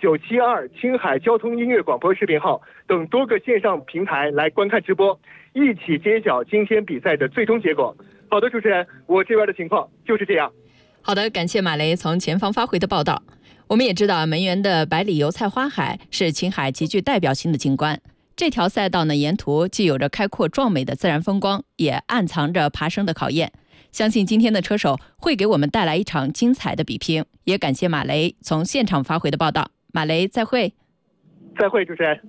972青海交通音乐广播视频号等多个线上平台来观看直播，一起揭晓今天比赛的最终结果。好的，主持人，我这边的情况就是这样。 好的，感谢马雷从前方发回的报道。我们也知道，门源的百里油菜花海是青海极具代表性的景观。这条赛道呢，沿途既有着开阔壮美的自然风光，也暗藏着爬升的考验。相信今天的车手会给我们带来一场精彩的比拼。也感谢马雷从现场发回的报道。马雷，再会。 再会，主持人。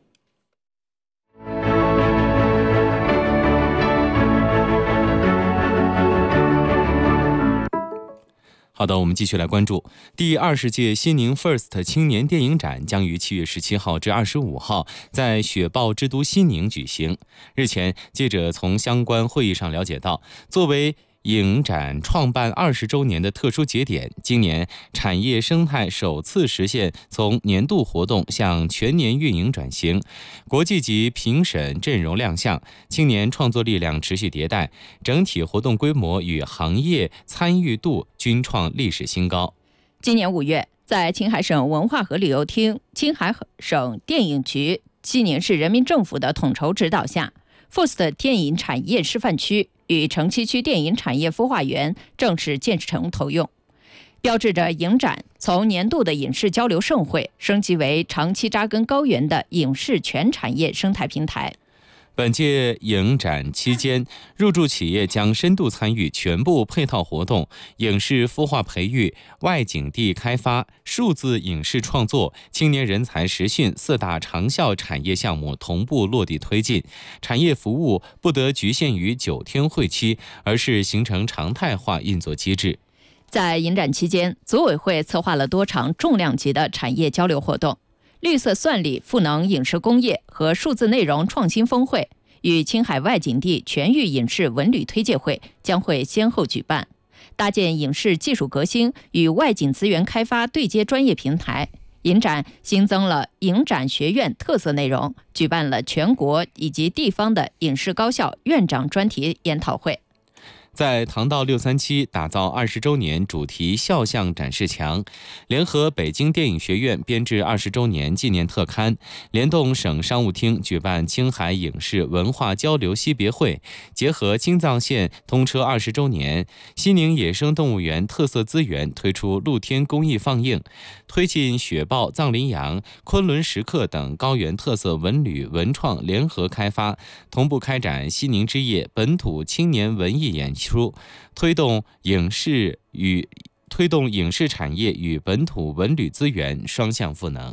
好的，我们继续来关注第20届西宁 FIRST 青年电影展将于7月17号至25号在雪豹之都西宁举行。日前，记者从相关会议上了解到，作为影展创办20周年的特殊节点，今年产业生态首次实现从年度活动向全年运营转型，国际级评审阵容亮相，青年创作力量持续迭代，整体活动规模与行业参与度均创历史新高。 今年5月，在青海省文化和旅游厅、青海省电影局、西宁市人民政府的统筹指导下， FIRST 电影产业示范区与城西区电影产业孵化园正式建成投用，标志着影展从年度的影视交流盛会升级为长期扎根高原的影视全产业生态平台。 本届影展期间，入驻企业将深度参与全部配套活动，影视孵化培育、外景地开发、数字影视创作、青年人才实训4大长效产业项目同步落地推进，产业服务不得局限于9天会期，而是形成常态化运作机制。 在影展期间，组委会策划了多场重量级的产业交流活动。绿色算力赋能影视工业和数字内容创新峰会与青海外景地全域影视文旅推介会将会先后举办，搭建影视技术革新与外景资源开发对接专业平台。影展新增了影展学院特色内容，举办了全国以及地方的影视高校院长专题研讨会。 在唐道637打造20周年主题肖像展示墙，联合北京电影学院编制20周年纪念特刊，联动省商务厅举办青海影视文化交流惜别会，结合青藏线通车20周年，西宁野生动物园特色资源推出露天公益放映，推进雪豹、藏羚羊、昆仑石刻等高原特色文旅文创联合开发，同步开展西宁之夜本土青年文艺演出，推动影视产业与本土文旅资源双向赋能。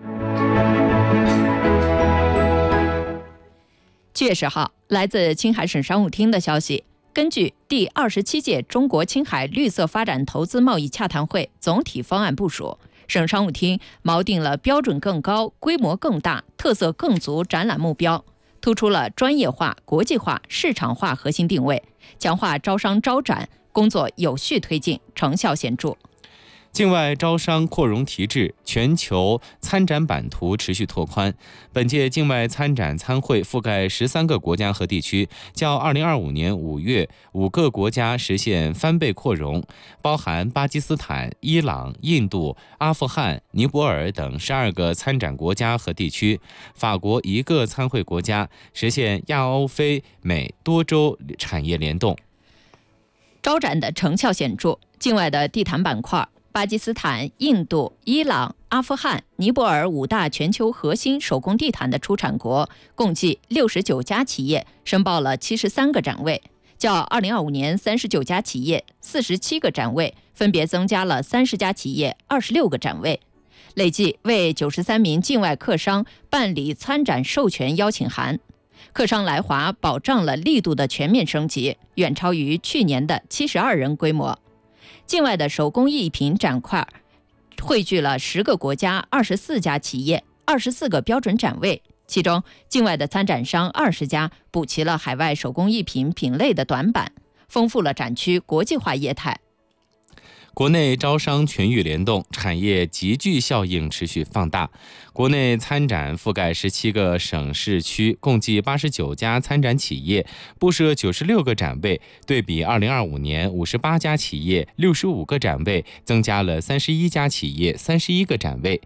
7月10号，来自青海省商务厅的消息，根据第27届中国青海绿色发展投资贸易洽谈会总体方案部署，省商务厅锚定了标准更高、规模更大、特色更足展览目标，突出了专业化、国际化、市场化核心定位，强化招商招展工作有序推进，成效显著。 境外招商扩容提质，全球参展版图持续拓宽。本届境外参展参会覆盖13个国家和地区，较2025年5月5个国家实现翻倍扩容，包含巴基斯坦、伊朗、印度、阿富汗、尼泊尔等12个参展国家和地区，法国1个参会国家，实现亚欧非美多州产业联动。 招展的成效显著，境外的地毯板块，巴基斯坦、印度、伊朗、阿富汗、尼泊尔5大全球核心手工地毯的出产国，共计69家企业申报了73个展位，较2025年39家企业47个展位，分别增加了30家企业26个展位，累计为93名境外客商办理参展授权邀请函。客商来华保障了力度的全面升级，远超于去年的72人规模。境外的手工艺品展块汇聚了10个国家24家企业24个标准展位，其中境外的参展商20家补齐了海外手工艺品品类的短板，丰富了展区国际化业态。 国内招商全域联动，产业集聚效应持续放大。国内参展覆盖17个省市区，共计89家参展企业，布设96个展位，对比2025年58家企业65个展位，增加了31家企业31个展位。